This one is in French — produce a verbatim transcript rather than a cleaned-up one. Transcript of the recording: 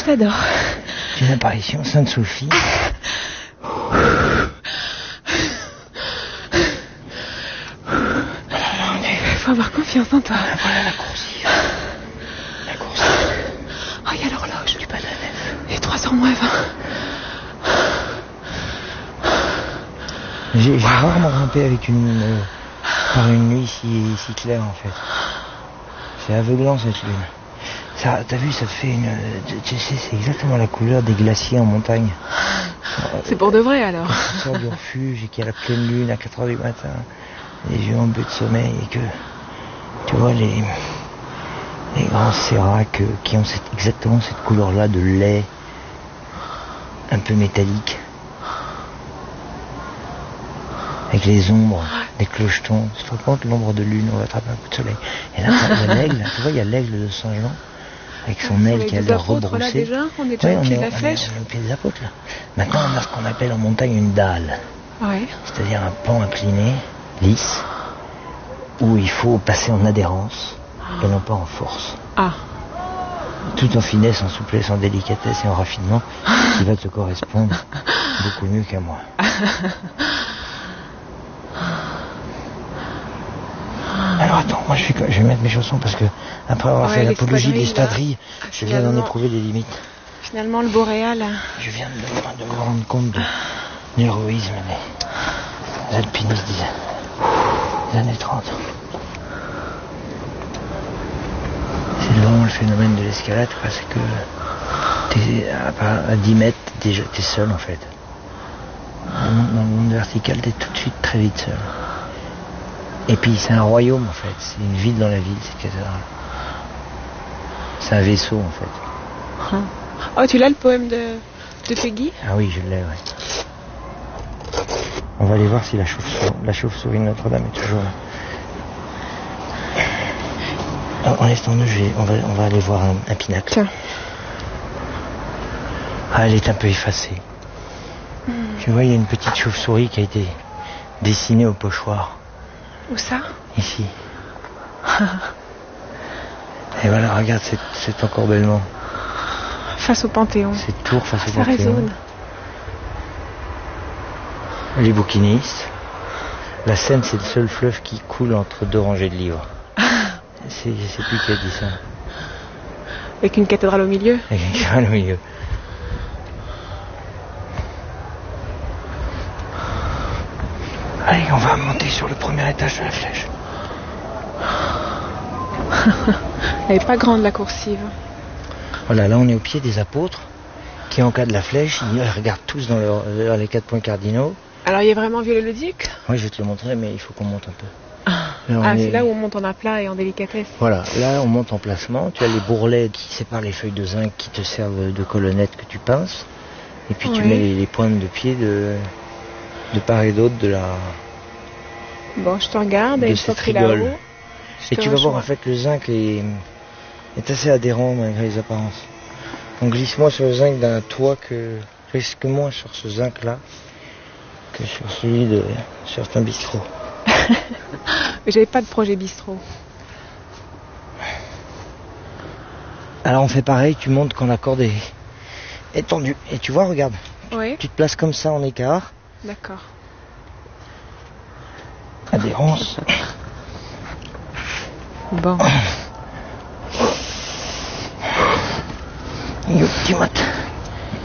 t'adore. Une apparition, Sainte-Sophie. Il faut avoir confiance en toi. Voilà la coursive. La coursive. Oh, il y a l'horloge. Du pas de la nef. Il est trois heures moins vingt. J'ai, j'ai rarement grimpé avec une... Euh, par une nuit si, si claire en fait. C'est aveuglant cette lune. Ça, t'as vu, ça te fait une... Tu sais, c'est exactement la couleur des glaciers en montagne. C'est pour de vrai alors. Tu sors du refuge et qu'il y a la pleine lune à quatre heures du matin, les yeux en but de sommeil et que tu vois les, les grands séracs qui ont cette, exactement cette couleur-là de lait un peu métallique. Avec les ombres, des clochetons. Tu te rends compte, l'ombre de lune, on va attraper un coup de soleil. Et là, il y a l'aigle, tu vois, il y a l'aigle de Saint-Jean, avec son aile qui a l'air rebroussée. Là déjà, on est déjà ouais, au pied on de est, la flèche. On est au pied des apôtres, là. Maintenant, on a ce qu'on appelle en montagne une dalle. Ouais. C'est-à-dire un pan incliné, lisse, où il faut passer en adhérence, et non pas en force. Ah. Tout en finesse, en souplesse, en délicatesse et en raffinement, qui va te correspondre beaucoup mieux qu'à moi. Alors attends, moi je, suis, je vais mettre mes chaussons parce que après avoir ouais, fait l'apologie de l'espadrille, là, je viens d'en éprouver les limites. Finalement le boréal. Je viens de, de me rendre compte de l'héroïsme des alpinistes des, des années trente. C'est vraiment le phénomène de l'escalade parce que t'es à, à dix mètres, t'es, t'es seul en fait. Dans le monde vertical, t'es tout de suite très vite seul. Et puis c'est un royaume en fait, c'est une ville dans la ville, cette cathédrale. C'est un vaisseau en fait. Oh, tu l'as le poème de, de Peggy ? Ah oui, je l'ai, ouais. On va aller voir si la chauve-souris, la chauve-souris de Notre-Dame est toujours là. En, en instant, je vais, on, va, on va aller voir un, un pinacle. Tiens. Ah, elle est un peu effacée. Mm. Tu vois, il y a une petite chauve-souris qui a été dessinée au pochoir. Où ça ? Ici. Et voilà, regarde cet, cet encorbellement. Face au Panthéon. Cette tour face au ça Panthéon. Résonne. Les bouquinistes. La Seine, c'est le seul fleuve qui coule entre deux rangées de livres. C'est, je sais plus qui a dit ça. Avec une cathédrale au milieu ? Avec une cathédrale au milieu. Allez, on va monter sur le premier étage de la flèche. Elle n'est pas grande la coursive. Voilà, là on est au pied des apôtres qui encadrent la flèche. Ils regardent tous dans, leur, dans les quatre points cardinaux. Alors il est vraiment Viollet-le-Duc ? Oui, je vais te le montrer, mais il faut qu'on monte un peu. Là, ah, est... c'est là où on monte en aplat et en délicatesse. Voilà, là on monte en placement. Tu as les bourrelets qui séparent les feuilles de zinc qui te servent de colonnettes que tu pinces. Et puis tu oui. mets les, les pointes de pied de, de part et d'autre de la... Bon, je te regarde et de je cette pris là-haut. Et tu vas voir, en fait, le zinc est, est assez adhérent malgré les apparences. On glisse moins sur le zinc d'un toit que risque moins sur ce zinc-là que sur celui de certains bistrots. Mais j'avais pas de projet bistrot. Alors on fait pareil, tu montes quand la corde est, est tendue. Et tu vois, regarde, oui. tu te places comme ça en écart. D'accord. Adhérence. Bon. Yo, tu mates.